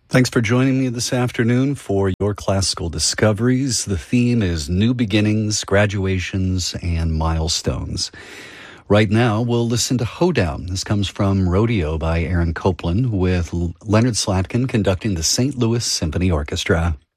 Thanks for joining me this afternoon for your classical discoveries. The theme is new beginnings, graduations, and milestones. Right now, we'll listen to Hoedown. This comes from Rodeo by Aaron Copland with Leonard Slatkin conducting the St. Louis Symphony Orchestra.